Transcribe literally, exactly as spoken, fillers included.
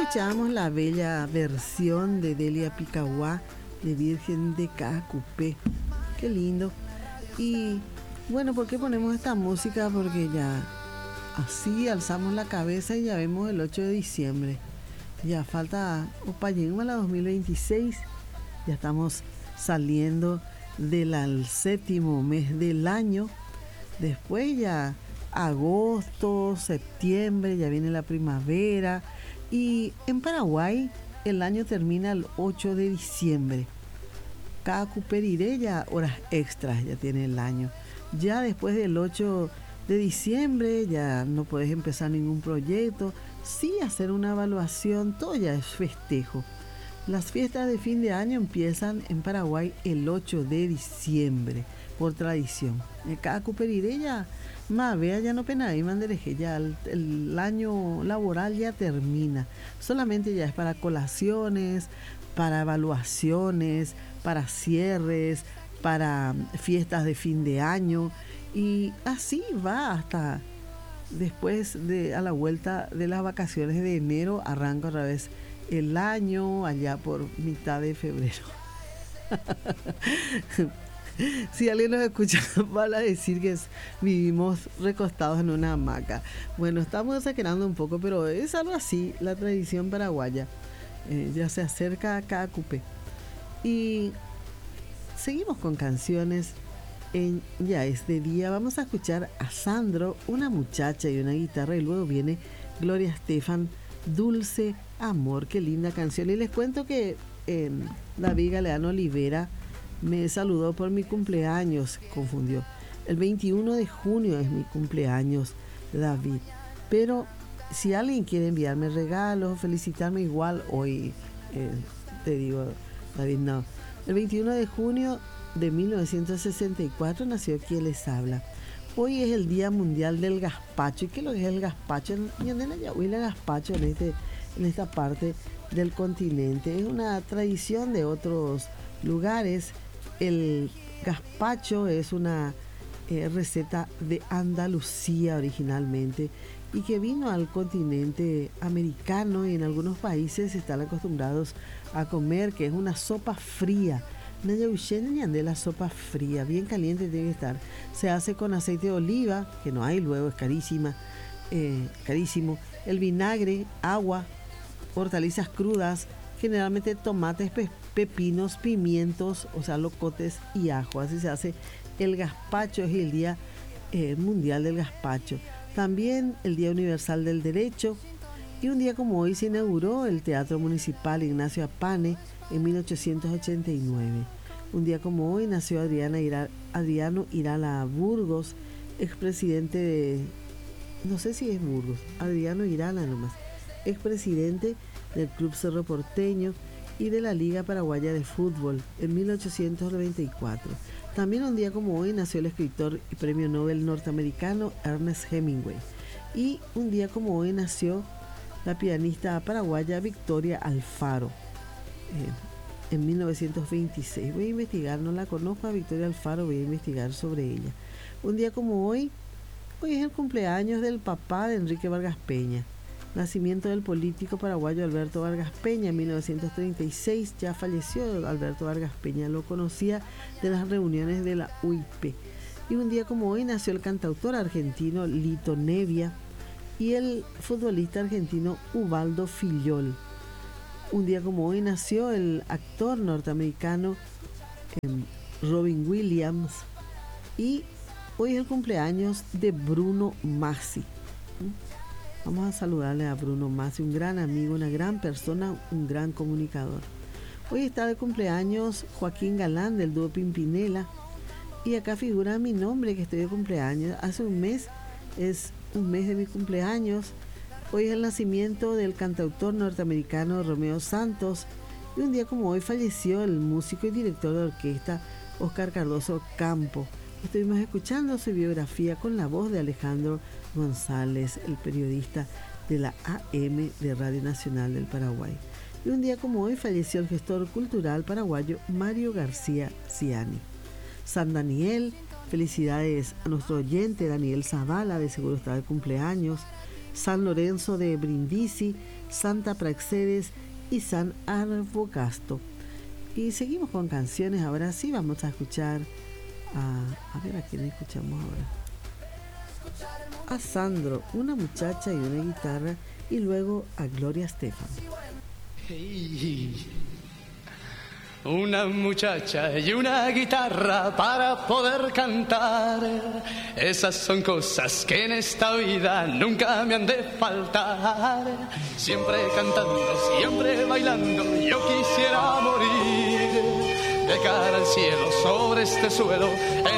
escuchábamos la bella versión de Delia Picahuá de Virgen de Caacupé. Qué lindo. Y bueno, ¿por qué ponemos esta música? Porque ya así alzamos la cabeza y ya vemos el ocho de diciembre. Ya falta Opayinmala dos mil veintiséis. Ya estamos saliendo del al séptimo mes del año. Después ya agosto, septiembre, ya viene la primavera. Y en Paraguay el año termina el ocho de diciembre. Cada cuperiré ya horas extras ya tiene el año. Ya después del ocho de diciembre ya no puedes empezar ningún proyecto. Sí hacer una evaluación, todo ya es festejo. Las fiestas de fin de año empiezan en Paraguay el ocho de diciembre, por tradición. Cada cuperiré ya, más vea ya no pena y mandereje, ya el, el año laboral ya termina. Solamente ya es para colaciones, para evaluaciones, para cierres, para fiestas de fin de año. Y así va hasta después de a la vuelta de las vacaciones de enero, arranca otra vez el año, allá por mitad de febrero. Si alguien nos escucha, van a decir que es, vivimos recostados en una hamaca. Bueno, estamos exagerando un poco, pero es algo así, la tradición paraguaya. Eh, ya se acerca a Caacupé. Y seguimos con canciones. En ya este día vamos a escuchar a Sandro, una muchacha y una guitarra, y luego viene Gloria Estefan, Dulce Amor. Qué linda canción. Y les cuento que eh, David Galeano Olivera me saludó por mi cumpleaños, confundió. El veintiuno de junio es mi cumpleaños, David. Pero si alguien quiere enviarme regalos, felicitarme igual, hoy eh, te digo, David, no. El veintiuno de junio de mil novecientos sesenta y cuatro nació quien les habla. Hoy es el Día Mundial del Gazpacho. ¿Y qué es lo que es el gazpacho? Yo no la huele gazpacho en, este, en esta parte del continente. Es una tradición de otros lugares. El gazpacho es una eh, receta de Andalucía originalmente y que vino al continente americano, y en algunos países están acostumbrados a comer, que es una sopa fría. De la sopa fría, bien caliente tiene que estar. Se hace con aceite de oliva, que no hay luego, es carísima, eh, carísimo. El vinagre, agua, hortalizas crudas, generalmente tomates, pe pepinos, pimientos, o sea, locotes y ajo. Así se hace el gazpacho. Es el Día eh, Mundial del Gazpacho. También el Día Universal del Derecho. Y un día como hoy se inauguró el Teatro Municipal Ignacio Apane en mil ochocientos ochenta y nueve. Un día como hoy nació Adriana Ira, Adriano Irala Burgos, expresidente de, no sé si es Burgos, Adriano Irala nomás, expresidente del Club Cerro Porteño y de la Liga Paraguaya de Fútbol en mil ochocientos noventa y cuatro. También un día como hoy nació el escritor y premio Nobel norteamericano Ernest Hemingway. Y un día como hoy nació la pianista paraguaya Victoria Alfaro. Eh, en mil novecientos veintiséis. Voy a investigar, no la conozco a Victoria Alfaro, voy a investigar sobre ella. Un día como hoy, hoy es el cumpleaños del papá de Enrique Vargas Peña. Nacimiento del político paraguayo Alberto Vargas Peña en mil novecientos treinta y seis. Ya falleció Alberto Vargas Peña, lo conocía de las reuniones de la U I P. Y un día como hoy nació el cantautor argentino Lito Nevia y el futbolista argentino Ubaldo Fillol. Un día como hoy nació el actor norteamericano eh, Robin Williams. Y hoy es el cumpleaños de Bruno Masi. Vamos a saludarle a Bruno Masi, un gran amigo, una gran persona, un gran comunicador. Hoy está de cumpleaños Joaquín Galán del dúo Pimpinela. Y acá figura mi nombre, que estoy de cumpleaños. Hace un mes, es un mes de mi cumpleaños. Hoy es el nacimiento del cantautor norteamericano Romeo Santos. Y un día como hoy falleció el músico y director de orquesta Oscar Cardoso Campo. Estuvimos escuchando su biografía con la voz de Alejandro González, el periodista de la A M de Radio Nacional del Paraguay. Y un día como hoy falleció el gestor cultural paraguayo Mario García Ciani. San Daniel, felicidades a nuestro oyente Daniel Zavala, de seguro está de cumpleaños. San Lorenzo de Brindisi, Santa Praxedes y San Arbogasto. Y seguimos con canciones. Ahora sí vamos a escuchar a, a ver a quién escuchamos ahora. A Sandro, una muchacha y una guitarra, y luego a Gloria Estefan. Hey. Una muchacha y una guitarra para poder cantar. Esas son cosas que en esta vida nunca me han de faltar. Siempre cantando, siempre bailando, yo quisiera morir de cara al cielo sobre este suelo.